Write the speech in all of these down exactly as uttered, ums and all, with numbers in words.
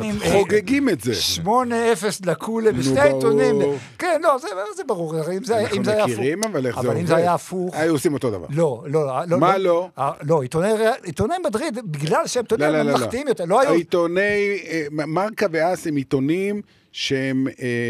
העיתונים... חוגגים את זה. שמונה אפס לכולה, בשני העיתונים. כן, לא, זה ברור. אנחנו מכירים, אבל איך זה עובד? אבל אם זה היה הפוך... היו עושים אותו דבר. לא, לא. מה לא? לא, עיתוני מדריד, בגלל שהם, אתה יודע, ממלכתיים יותר, לא היו... העיתוני, מרקה ואס הם עיתונים שהם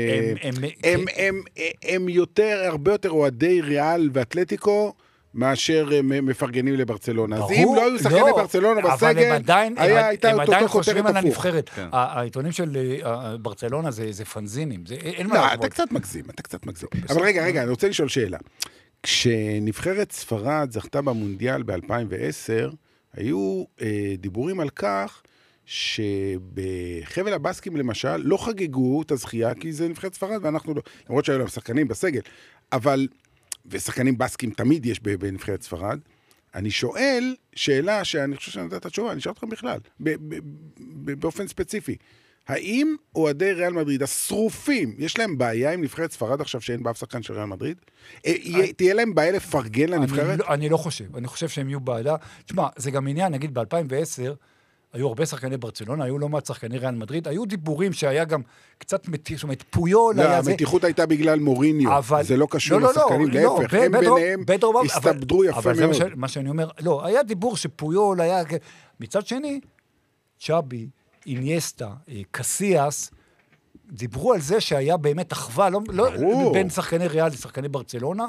הם יותר, הרבה יותר אוהדי ריאל ואתלטיקו, מאשר מפרגנים לברצלונה. אז אם לא היו שחקני ברצלונה בסגל, הייתה אותו כותרת חושבים על הנבחרת. העיתונים של ברצלונה זה פנזינים. לא, אתה קצת מגזים, אתה קצת מגזים. אבל רגע, רגע, אני רוצה לשאול שאלה. כשנבחרת ספרד זכתה במונדיאל ב-אלפיים ועשר, היו דיבורים על כך שבחבל הבסקים למשל לא חגגו את הזכייה, כי זה נבחרת ספרד ואנחנו לא, למרות שהיו להם שחקנים בסגל, אבל ושחקנים בסקים תמיד יש בנבחרת ספרד, אני שואל שאלה שאני חושב שאני יודעת את התשובה, אני שואל אתכם בכלל, באופן ספציפי. האם אוהדי ריאל מדריד, השרופים, יש להם בעיה עם נבחרת ספרד עכשיו שאין באף שחקן של ריאל מדריד? תהיה להם בעיה לפרגן לנבחרת? אני לא חושב, אני חושב שהם יהיו בעיה. תשמע, זה גם עניין, נגיד ב-אלפיים ועשר, היו הרבה שחקני ברצלונה, היו לא מעט שחקני ריאל מדריד, היו דיבורים שהיה גם קצת מתיח, זאת אומרת, פויול היה זה... לא, המתיחות הייתה בגלל מוריניו, זה לא קשור לשחקנים, להפך, הם ביניהם הסתבדרו יפה מאוד. אבל זה מה שאני אומר, לא, היה דיבור שפויול היה... מצד שני, צ'אבי, אינייסטה, קסיאס, דיברו על זה שהיה באמת אחווה, לא בין שחקני ריאל לשחקני ברצלונה.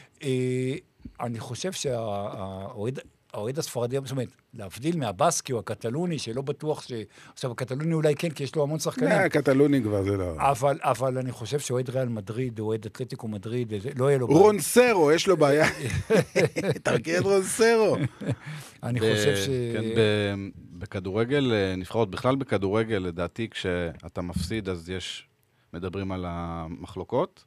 אני חושב שהאוהד... האוהד הספרדי, זאת אומרת, להבדיל מהבסקי או הקטלוני, שלא בטוח ש... עכשיו, הקטלוני אולי כן, כי יש לו המון שחקנים. לא, הקטלוני כבר זה לא... אבל, אבל אני חושב שאוהד ריאל מדריד, אוהד אתלטיקו מדריד, לא יהיה לו... רונסרו, יש לו בעיה. תרגיע את רונסרו. אני חושב ש... כן, בכדורגל, נבחרות בכלל בכדורגל, לדעתי, כשאתה מפסיד, אז יש, מדברים על המחלוקות.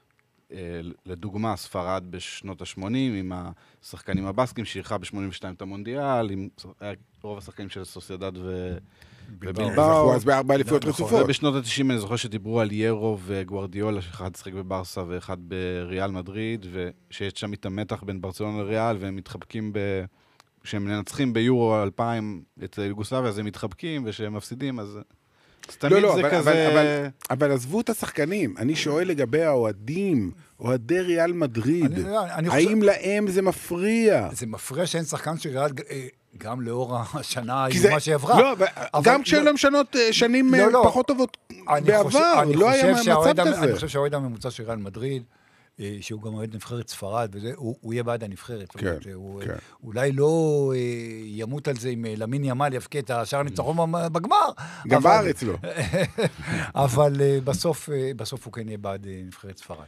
לדוגמה, ספרד בשנות ה-שמונים, עם השחקנים הבסקים, שאירחה ב-שמונים ושתיים את המונדיאל, עם רוב השחקנים של סוסיידד ובלבאו. אז בארבע אליפויות רצופות. ובשנות ה-תשעים אני זוכר שדיברו על ירו וגוארדיולה, שאחד שחק בברסה ואחד בריאל מדריד, ושיש שם איתם מתח בין ברצלונה לריאל, והם מתחבקים ב... כשהם מנצחים ביורו אלפיים את יוגוסלביה, אז הם מתחבקים, וכשהם מפסידים, אז... לא, לא, אבל, אבל, אבל, אבל עזבו את השחקנים. אני שואל לגבי האוהדים, אוהדי ריאל מדריד. אני, אני האם חושב... להם זה מפריע? זה מפריע שאין שחקן של ריאל, גם לאור השנה האיומה שעברה. לא, אבל, גם כשהם לא משנות שנים לא, לא. פחות טובות בעבר, חושב, לא היה מצב כזה. אני חושב שהאוהד הממוצע של ריאל מדריד, שהוא גם אוהד נבחרת ספרד, וזה, הוא, הוא יהיה בעד הנבחרת. כן, הוא, כן. אולי לא ימות על זה עם למין ימל יפקה את השאר ניצחון בגמר. גם אבל, בארץ לא. אבל בסוף, בסוף הוא כן יהיה בעד נבחרת ספרד.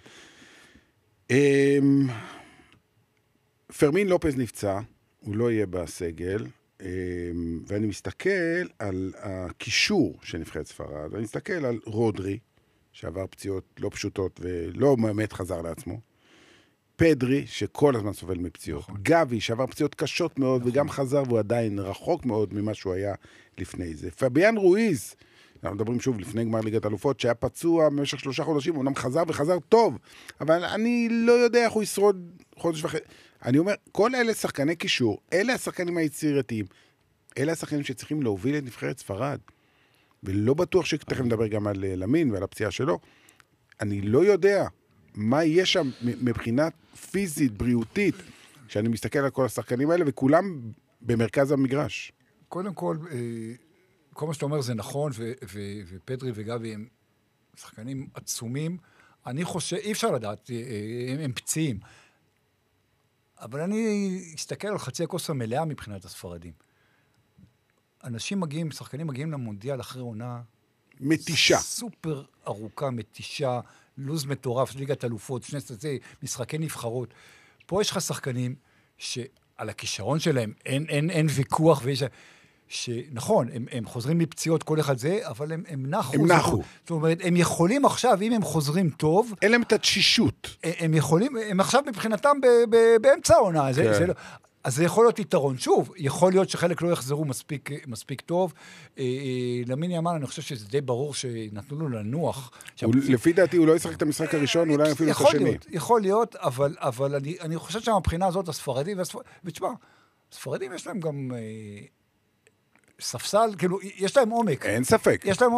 פרמין לופז נפצע, הוא לא יהיה בסגל, ואני מסתכל על הקישור של נבחרת ספרד, ואני מסתכל על רודרי, שעבר פציעות לא פשוטות ולא באמת חזר לעצמו. פדרי, שכל הזמן סובל מפציעות. נכון. גבי, שעבר פציעות קשות מאוד, נכון. וגם חזר, והוא עדיין רחוק מאוד ממה שהוא היה לפני זה. פביאן רואיז, אנחנו מדברים שוב לפני גמר ליגת אלופות, שהיה פצוע במשך שלושה חודשים, הוא אמנם חזר וחזר טוב, אבל אני לא יודע איך הוא ישרוד חודש וחצי. אני אומר, כל אלה שחקני קישור, אלה השחקנים היצירתיים, אלה השחקנים שצריכים להוביל את נבחרת ספרד. ולא בטוח שתכף נדבר גם על למין ועל הפציעה שלו. אני לא יודע מה יהיה שם מבחינה פיזית, בריאותית, כשאני מסתכל על כל השחקנים האלה, וכולם במרכז המגרש. קודם כל, כל מה שאתה אומר זה נכון, ופדרי וגבי הם שחקנים עצומים. אני חושב, אי אפשר לדעת, הם פציעים. אבל אני אסתכל על חצי הכוס המלאה מבחינת הספרדים. אנשים מגיעים, שחקנים מגיעים למונדיאל אחרי עונה... מתישה. סופר ארוכה, מתישה, לוז מטורף, ליגת אלופות, שני סטצי, משחקי נבחרות. פה יש לך שחקנים שעל הכישרון שלהם אין, אין, אין ויכוח, ויש... שנכון, הם, הם חוזרים מפציעות כל אחד זה, אבל הם, הם נחו. הם נחו. זאת אומרת, הם יכולים עכשיו, אם הם חוזרים טוב... אין להם את התשישות. הם יכולים, הם עכשיו מבחינתם ב, ב, באמצע העונה. כן. זה, זה לא... אז זה יכול להיות יתרון. שוב, יכול להיות שחלק לא יחזרו מספיק, מספיק טוב. אה, אה, למין יאמן, אני חושב שזה די ברור שנתנו לו לנוח. הוא, לפי דעתי, הוא לא ישחק את המשחק הראשון, אה, אולי אפילו את השני. להיות, יכול להיות, אבל, אבל אני, אני חושב שהמבחינה הזאת, הספרדים, והספר... ותשמע, הספרדים יש להם גם אה, ספסל, כאילו, יש להם עומק. אין ספק. יש להם